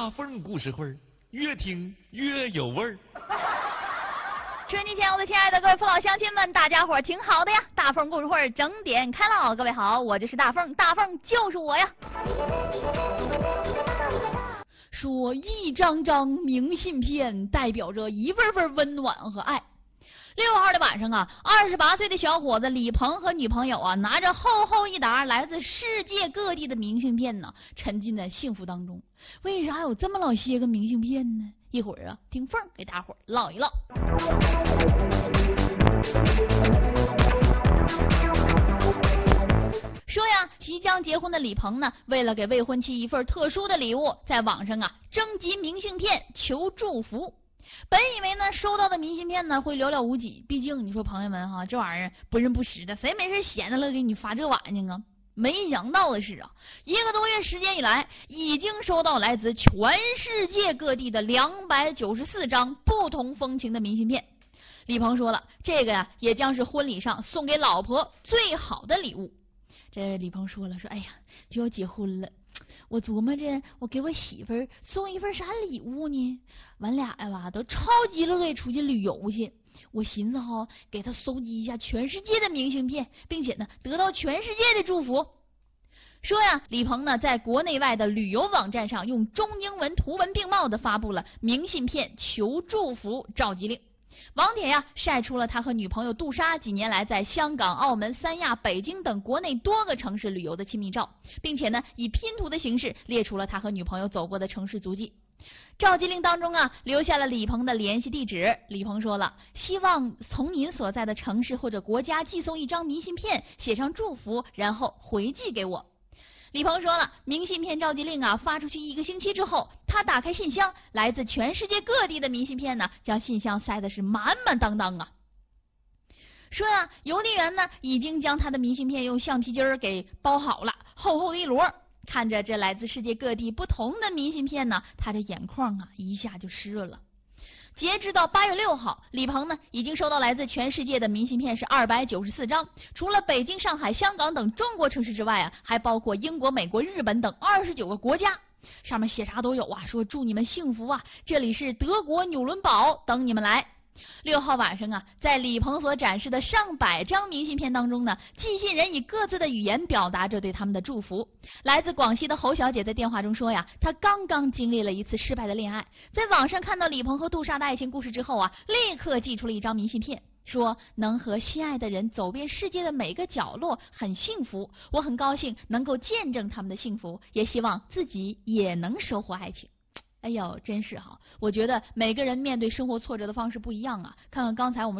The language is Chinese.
大凤故事会，越听越有味儿。 春节前，我的亲爱的各位父老乡亲们，大家伙挺好的呀！大凤故事会整点开了，各位好，我就是大凤，大凤就是我呀。说一张张明信片代表着一份份温暖和爱。6号的晚上啊，28岁的小伙子李鹏和女朋友啊，拿着厚厚一沓来自世界各地的明信片呢，沉浸在幸福当中。为啥有这么老些个明信片呢？一会儿啊，听凤给大伙儿唠一唠。说呀，即将结婚的李鹏呢，为了给未婚妻一份特殊的礼物，在网上啊征集明信片求祝福。本以为呢收到的明信片呢会寥寥无几，毕竟你说朋友们哈，这玩意儿不认不识的，谁没事闲着了给你发这玩意儿啊？没想到的是啊，1个多月时间以来，已经收到来自全世界各地的294张不同风情的明信片。李鹏说了，这个呀也将是婚礼上送给老婆最好的礼物。这李鹏说了，说哎呀，就要结婚了。我琢磨着，我给我媳妇儿送一份啥礼物呢？俺俩呀吧，都超级乐意出去旅游去。我寻思哈，给她搜集一下全世界的明信片，并且呢，得到全世界的祝福。说呀，李鹏呢，在国内外的旅游网站上，用中英文图文并茂的发布了明信片求祝福召集令。网帖呀晒出了他和女朋友杜莎几年来在香港、澳门、三亚、北京等国内多个城市旅游的亲密照，并且呢以拼图的形式列出了他和女朋友走过的城市足迹。召集令当中啊留下了李鹏的联系地址。李鹏说了，希望从您所在的城市或者国家寄送一张明信片，写上祝福，然后回寄给我。李鹏说了，明信片召集令啊发出去1个星期之后，他打开信箱，来自全世界各地的明信片呢，将信箱塞的是满满当当啊。说呀，邮递员呢已经将他的明信片用橡皮筋给包好了，厚厚的一摞。看着这来自世界各地不同的明信片呢，他这眼眶啊一下就湿润了。截至到8月6号，李鹏呢已经收到来自全世界的明信片是294张，除了北京、上海、香港等中国城市之外啊，还包括英国、美国、日本等29个国家。上面写啥都有啊，说祝你们幸福啊，这里是德国纽伦堡，等你们来。6号晚上啊，在李鹏所展示的上百张明信片当中呢，寄信人以各自的语言表达着对他们的祝福。来自广西的侯小姐在电话中说呀，她刚刚经历了一次失败的恋爱，在网上看到李鹏和杜莎的爱情故事之后啊，立刻寄出了一张明信片，说能和心爱的人走遍世界的每个角落很幸福，我很高兴能够见证他们的幸福，也希望自己也能收获爱情。哎呦，真是哈！我觉得每个人面对生活挫折的方式不一样啊。看看刚才我们